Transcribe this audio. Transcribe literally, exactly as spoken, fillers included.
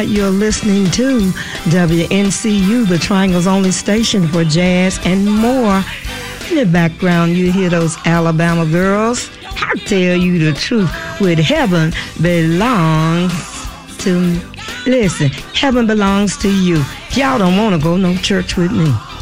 not, you're listening to W N C U, the Triangle's only station for jazz and more. In the background, you hear those Alabama girls. I'll tell you the truth. With heaven belongs to, listen, heaven belongs to you. Y'all don't want to go no church with me.